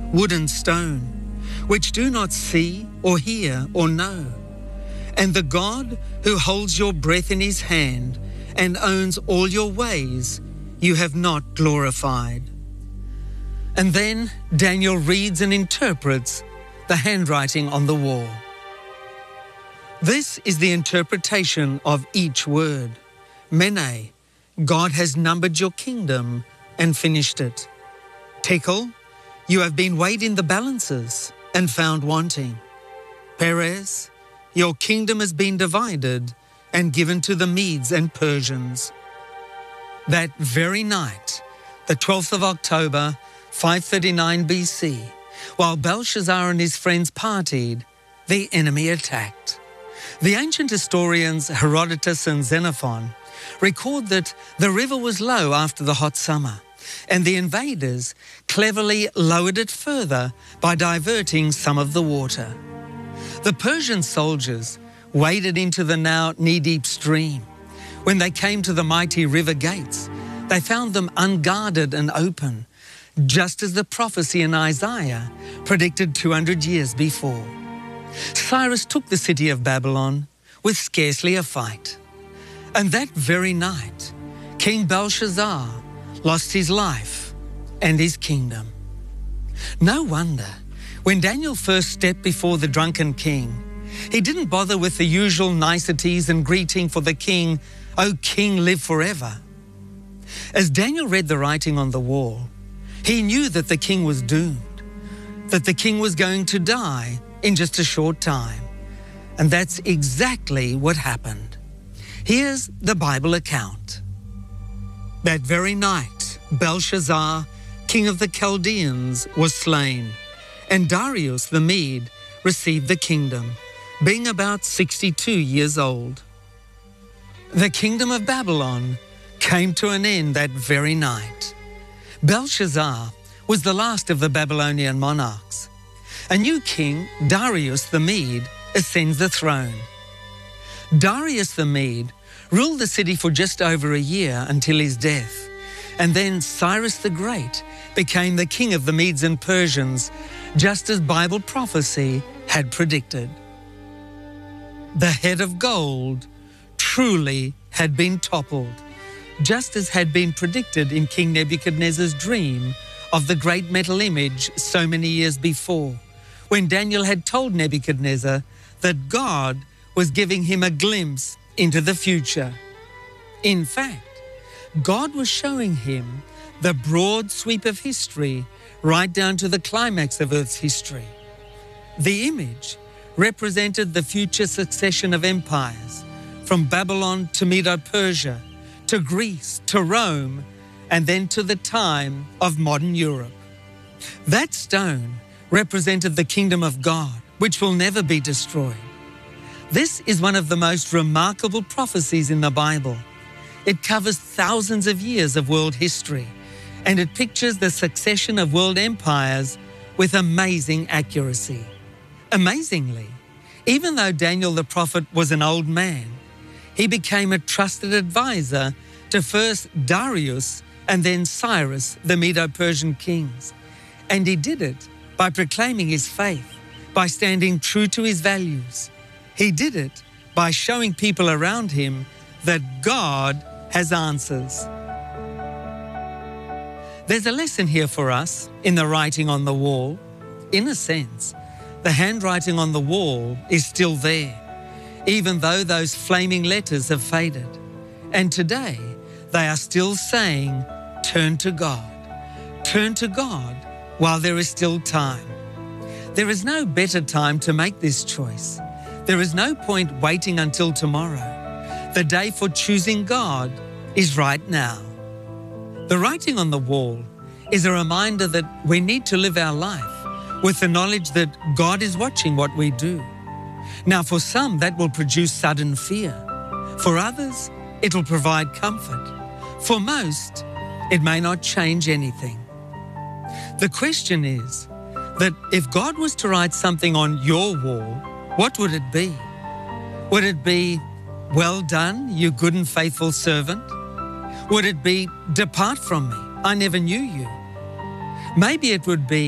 wood and stone, which do not see or hear or know, and the God who holds your breath in his hand and owns all your ways, you have not glorified. And then Daniel reads and interprets the handwriting on the wall. This is the interpretation of each word. Mene, God has numbered your kingdom and finished it. Tekel, you have been weighed in the balances and found wanting. Peres, your kingdom has been divided and given to the Medes and Persians. That very night, the 12th of October, 539 BC, while Belshazzar and his friends partied, the enemy attacked. The ancient historians Herodotus and Xenophon record that the river was low after the hot summer, and the invaders cleverly lowered it further by diverting some of the water. The Persian soldiers waded into the now knee-deep stream. When they came to the mighty river gates, they found them unguarded and open, just as the prophecy in Isaiah predicted 200 years before. Cyrus took the city of Babylon with scarcely a fight. And that very night, King Belshazzar lost his life and his kingdom. No wonder, when Daniel first stepped before the drunken king, he didn't bother with the usual niceties and greeting for the king, "O king, live forever." As Daniel read the writing on the wall, he knew that the king was doomed, that the king was going to die in just a short time. And that's exactly what happened. Here's the Bible account. That very night, Belshazzar, king of the Chaldeans, was slain, and Darius the Mede received the kingdom, being about 62 years old. The kingdom of Babylon came to an end that very night. Belshazzar was the last of the Babylonian monarchs. A new king, Darius the Mede, ascends the throne. Darius the Mede ruled the city for just over a year until his death, and then Cyrus the Great became the king of the Medes and Persians, just as Bible prophecy had predicted. The head of gold truly had been toppled, just as had been predicted in King Nebuchadnezzar's dream of the great metal image so many years before, when Daniel had told Nebuchadnezzar that God was giving him a glimpse into the future. In fact, God was showing him the broad sweep of history right down to the climax of Earth's history. The image represented the future succession of empires, from Babylon to Medo-Persia, to Greece, to Rome, and then to the time of modern Europe. That stone represented the kingdom of God, which will never be destroyed. This is one of the most remarkable prophecies in the Bible. It covers thousands of years of world history, and it pictures the succession of world empires with amazing accuracy. Amazingly, even though Daniel the prophet was an old man, he became a trusted advisor to first Darius and then Cyrus, the Medo-Persian kings. And he did it by proclaiming his faith, by standing true to his values. He did it by showing people around him that God has answers. There's a lesson here for us in the writing on the wall. In a sense, the handwriting on the wall is still there, even though those flaming letters have faded. And today, they are still saying, turn to God. Turn to God while there is still time. There is no better time to make this choice. There is no point waiting until tomorrow. The day for choosing God is right now. The writing on the wall is a reminder that we need to live our life with the knowledge that God is watching what we do. Now, for some, that will produce sudden fear. For others, it will provide comfort. For most, it may not change anything. The question is that if God was to write something on your wall, what would it be? Would it be, "Well done, you good and faithful servant"? Would it be, "Depart from me, I never knew you"? Maybe it would be,